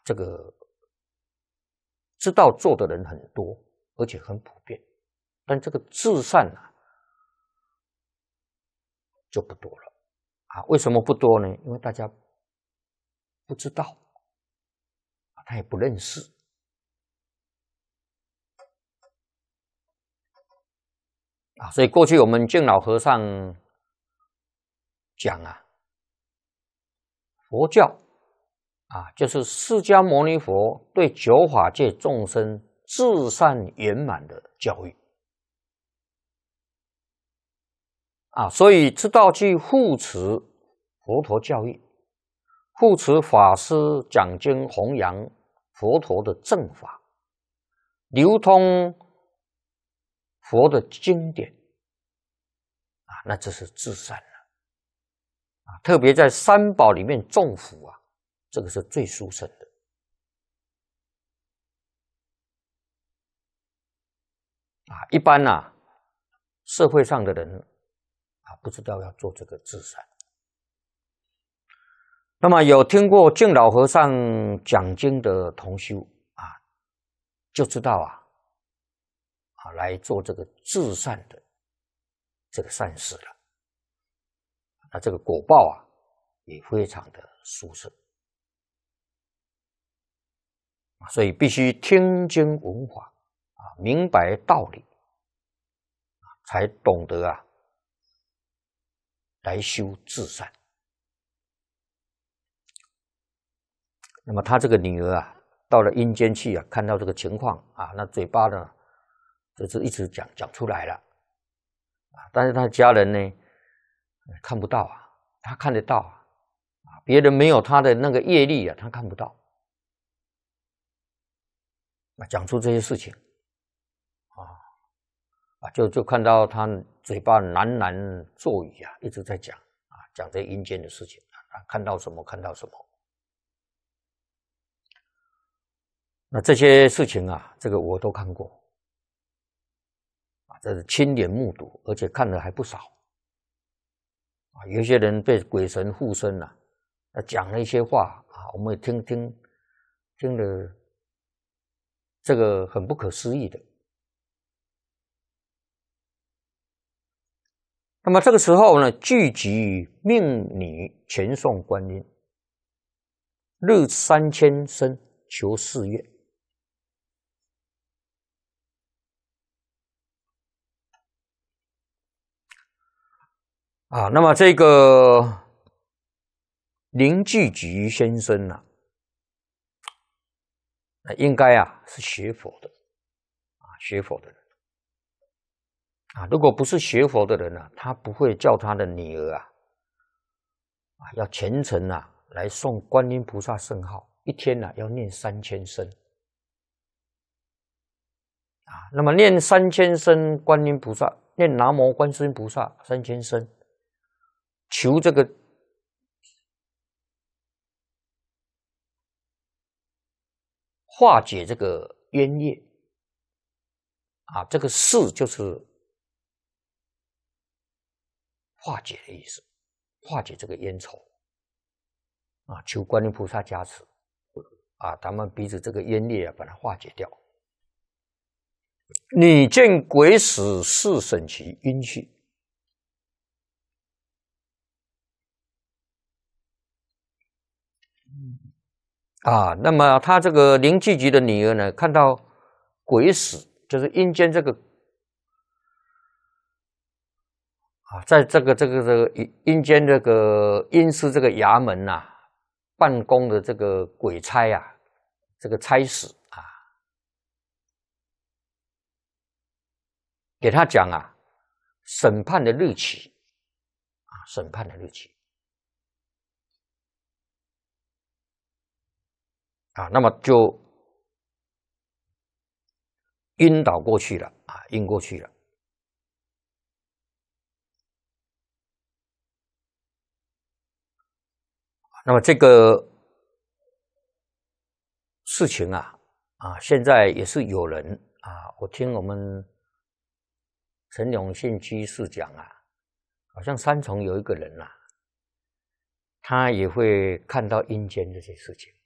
这个知道做的人很多，而且很普遍，但这个至善啊就不多了啊。为什么不多呢？因为大家不知道，他也不认识啊。所以过去我们敬老和尚讲啊，佛教啊，就是释迦牟尼佛对九法界众生至善圆满的教育啊，所以知道去护持佛陀教义，护持法师讲经弘扬佛陀的正法，流通佛的经典啊，那这是至善了啊。特别在三宝里面种福啊，这个是最殊胜的啊。一般啊，社会上的人啊，不知道要做这个至善。那么有听过敬老和尚讲经的同修啊，就知道啊，来做这个至善的这个善事了。那这个果报啊，也非常的殊胜。所以必须听经闻法啊，明白道理，才懂得啊来修至善。那么他这个女儿啊，到了阴间去啊，看到这个情况啊，那嘴巴呢，就是一直讲出来了啊，但是他家人呢看不到啊，他看得到啊，别人没有他的那个业力啊，他看不到。讲出这些事情就看到他嘴巴喃喃作语啊，一直在讲讲这阴间的事情啊，看到什么看到什么。那这些事情啊，这个我都看过啊，这是亲眼目睹，而且看了还不少啊。有些人被鬼神附身了讲了一些话啊，我们也听了。这个很不可思议的。那么这个时候呢，聚集命女全送观音，日3000声求4月。那么这个林聚集先生呢应该是学佛的学佛的人如果不是学佛的人他不会叫他的女儿要虔诚来诵观音菩萨圣号，一天要念3000声那么念3000声观音菩萨，念南无观世音菩萨3000声，求这个化解这个冤业这个事就是化解的意思，化解这个冤仇求观音菩萨加持咱们彼此这个冤孽把它化解掉。你见鬼使是审其冤去那么他这个林聚集的女儿呢，看到鬼使，就是阴间这个在这个阴间这个阴司这个衙门办公的这个鬼差这个差使给他讲审判的日期审判的日期那么就晕倒过去了晕过去了。那么这个事情现在也是有人我听我们陈永信居士讲好像三重有一个人他也会看到阴间这些事情